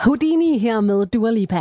Houdini her med Dua Lipa.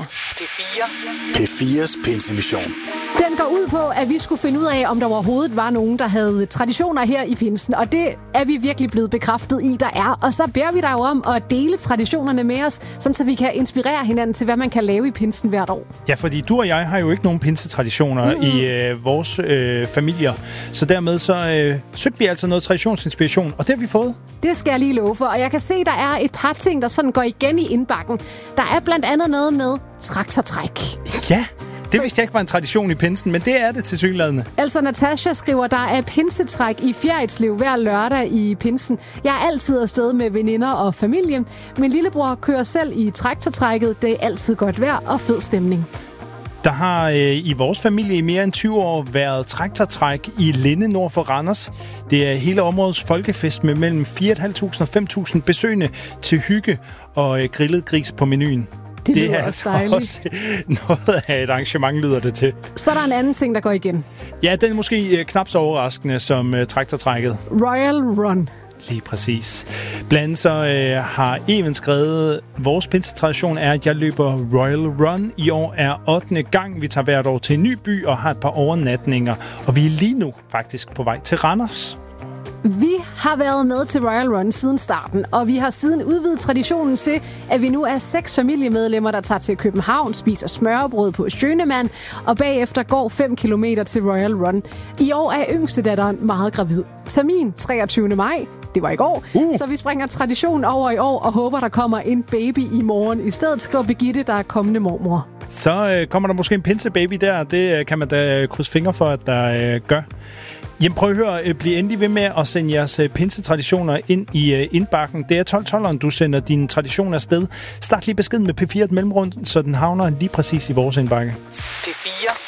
P4's pinsemission. Den går ud på, at vi skulle finde ud af, om der overhovedet var nogen, der havde traditioner her i pinsen. Og det er vi virkelig blevet bekræftet i, der er. Og så beder vi dig jo om at dele traditionerne med os, sådan så vi kan inspirere hinanden til, hvad man kan lave i pinsen hvert år. Ja, fordi du og jeg har jo ikke nogen pinsetraditioner i vores familier. Så dermed så søgte vi altså noget traditionsinspiration, og det har vi fået. Det skal jeg lige love for. Og jeg kan se, der er et par ting, der sådan går igen i indbakken. Der er blandt andet noget med traktortræk. Ja, det vidste jeg ikke var en tradition i pinsen, men det er det tilsyneladende. Altså, Natasha skriver, der er pinsetræk i Fjerritslev hver lørdag i pinsen. Jeg er altid afsted med veninder og familie. Min lillebror kører selv i traktortrækket. Det er altid godt vejr og fed stemning. Der har i vores familie i mere end 20 år været traktortræk i Linde nord for Randers. Det er hele områdets folkefest med mellem 4.500 og 5.000 besøgende til hygge og grillet gris på menuen. Det er altså også noget af et arrangement, lyder det til. Så er der en anden ting, der går igen. Ja, den er måske knap så overraskende som traktortrækket. Royal Run. Lige præcis. Blandt andet så har Even skrevet, vores pinsetradition er, at jeg løber Royal Run. I år er 8. gang. Vi tager hvert år til en ny by og har et par overnatninger. Og vi er lige nu faktisk på vej til Randers. Vi har været med til Royal Run siden starten, og vi har siden udvidet traditionen til, at vi nu er 6 familiemedlemmer, der tager til København, spiser smørrebrød på Schønemann, og bagefter går 5 kilometer til Royal Run. I år er yngste datteren meget gravid. Termin 23. maj, det var i går, så vi springer traditionen over i år og håber, der kommer en baby i morgen. I stedet skriver Birgitte, der er kommende mormor. Så kommer der måske en pinsebaby der, det kan man da krydse fingre for, at der gør. Jamen prøv at høre, bliv endelig ved med at sende jeres pinsetraditioner ind i indbakken. Det er 12-12'eren, du sender dine traditioner afsted. Start lige beskeden med P4 et mellemrum, så den havner lige præcis i vores indbakke. P4